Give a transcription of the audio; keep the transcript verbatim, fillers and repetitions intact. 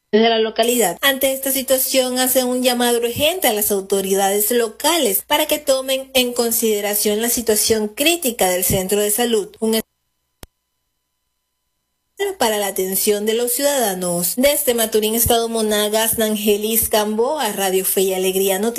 de la localidad. Ante esta situación, hacen un llamado urgente a las autoridades locales para que tomen en consideración la situación crítica del centro de salud, un para la atención de los ciudadanos. Desde Maturín, Estado Monagas, Nangelis Gamboa, Radio Fe y Alegría Noticias.